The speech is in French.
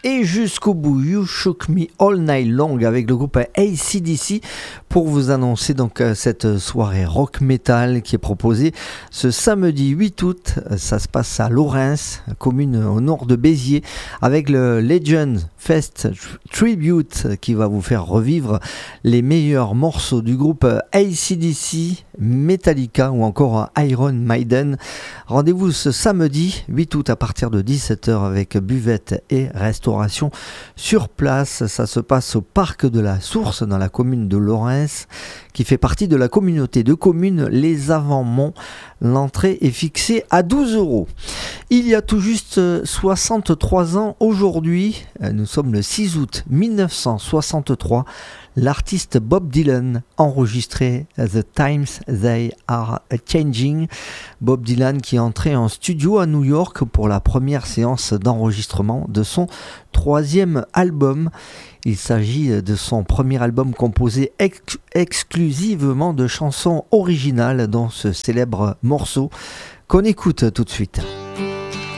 et jusqu'au bout. You Shook Me All Night Long avec le groupe AC/DC pour vous annoncer donc cette soirée rock metal qui est proposée ce samedi 8 août. Ça se passe à Lorens, commune au nord de Béziers, avec le Legend Fest Tribute qui va vous faire revivre les meilleurs morceaux du groupe AC/DC, Metallica ou encore Iron Maiden. Rendez-vous ce samedi 8 août à partir de 17h avec buvette et restauration sur place. Ça se passe au parc de la Source dans la commune de Lorens qui fait partie de la communauté de communes Les Avants-Monts. L'entrée est fixée à 12 €. Il y a tout juste 63 ans aujourd'hui, nous sommes le 6 août 1963, l'artiste Bob Dylan enregistrait The Times They Are Changing. Bob Dylan qui est entré en studio à New York pour la première séance d'enregistrement de son 3e album. Il s'agit de son premier album composé exclusivement de chansons originales, dont ce célèbre morceau qu'on écoute tout de suite.